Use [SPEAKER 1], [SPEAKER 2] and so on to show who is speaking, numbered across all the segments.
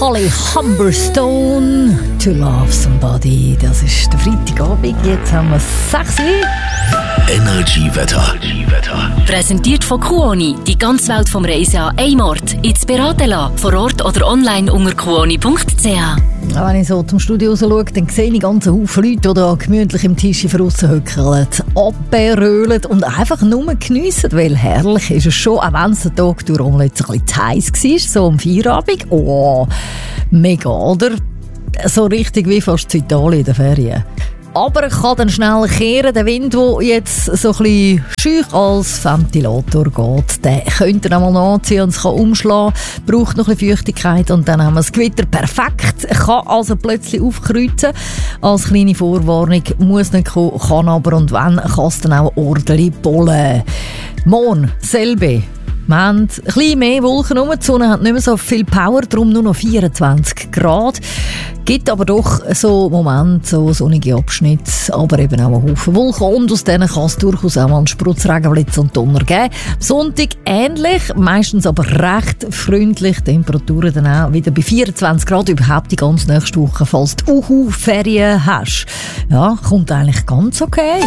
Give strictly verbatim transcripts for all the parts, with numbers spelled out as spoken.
[SPEAKER 1] Holly Humberstone, To Love Somebody. Das ist der Freitagabend, jetzt haben wir sechs Uhr.
[SPEAKER 2] Energiewetter.
[SPEAKER 3] Präsentiert von Kuoni. Die ganze Welt vom Reisen an einem Ort. Jetzt beraten lassen, vor Ort oder online unter kuoni punkt c h.
[SPEAKER 1] Wenn ich so zum Studio raus schaue, dann sehe ich ganze Haufen Leute, die da gemütlich im Tisch draussen hückeln, abberölen und einfach nur geniessen, weil herrlich ist es schon, auch wenn es den Tag durch ein bisschen zu heiß war, so am Feierabend. Oh, mega, oder? So richtig wie fast in Italien in den Ferien. Aber er kann dann schnell kehren. Der Wind, der jetzt so ein bisschen schüch als Ventilator geht, der könnte er einmal nachziehen und es kann umschlagen. Braucht noch ein bisschen Feuchtigkeit und dann haben wir das Gewitter perfekt. Kann also plötzlich aufkreuzen. Als kleine Vorwarnung muss nicht kommen, kann aber und wenn, kann es dann auch ordentlich bollen. Morgen, selbe. Wir haben ein bisschen mehr Wolken rum, die Sonne hat nicht mehr so viel Power, darum nur noch vierundzwanzig Grad. Gibt aber doch so Momente, so sonnige Abschnitte, aber eben auch einen Haufen Wolken. Und aus denen kann es durchaus auch mal einen Sprotzregen, Blitz und Donner geben. Sonntag ähnlich, meistens aber recht freundlich. Temperaturen dann auch wieder bei vierundzwanzig Grad, überhaupt die ganze nächste Woche, falls du Uhu-Ferien hast. Ja, kommt eigentlich ganz okay.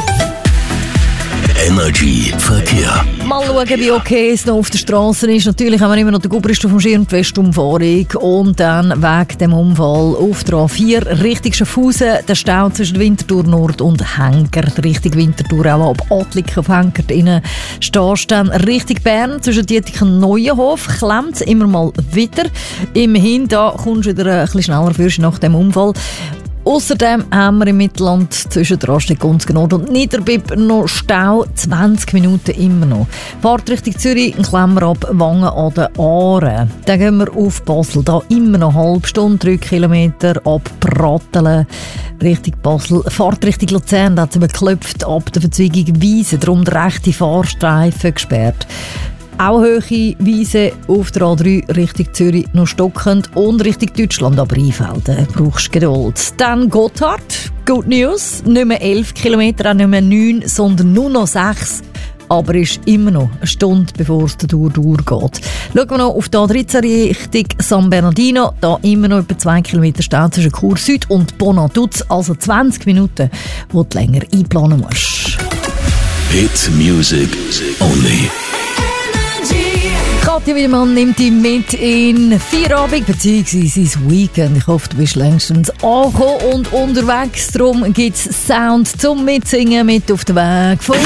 [SPEAKER 2] Energy Verkehr.
[SPEAKER 1] Mal schauen, wie okay es noch auf der Straße ist. Natürlich haben wir immer noch den Gubrist vom Schirm, die Westumfahrung und dann wegen dem Unfall auf der A vier Richtung Schaffhausen, der Stau zwischen Winterthur Nord und Henkert, Richtung Winterthur auch ab Adliken auf Henkert innen stehst dann Richtung Bern zwischen Dietiken und Neuenhof, klemmt immer mal wieder. Immerhin, da kommst du wieder ein bisschen schneller für nach dem Unfall. Außerdem haben wir im Mittelland zwischen der Raststätte Gunzgen Nord und Niederbipp noch Stau, zwanzig Minuten immer noch. Fahrt Richtung Zürich, ein Klemmer ab Wangen an den Aaren. Dann gehen wir auf Basel, da immer noch eine halbe Stunde, drei Kilometer ab Pratteln Richtung Basel. Fahrt Richtung Luzern, da hat es überklopft ab der Verzweigung Wiese, darum der rechte Fahrstreifen gesperrt. Auch hohe Wiese auf der A drei Richtung Zürich noch stockend und Richtung Deutschland, aber Einfelden brauchst Geduld. Dann Gotthard, Good News, nicht mehr elf Kilometer, auch nicht mehr neun, sondern nur noch sechs. Aber ist immer noch eine Stunde, bevor es der Tour durchgeht. Schauen wir noch auf die A dreizehn Richtung San Bernardino. Da immer noch etwa zwei Kilometer Stau zwischen Chur Süd und Bonatuz, also zwanzig Minuten, wo du länger einplanen musst.
[SPEAKER 2] Hit Music Only.
[SPEAKER 1] Katja Wiedemann nimmt ihn mit in Feierabend bzw. sein Weekend. Ich hoffe, du bist längstens angekommen und unterwegs. Darum gibt es Sound zum Mitsingen mit auf den Weg von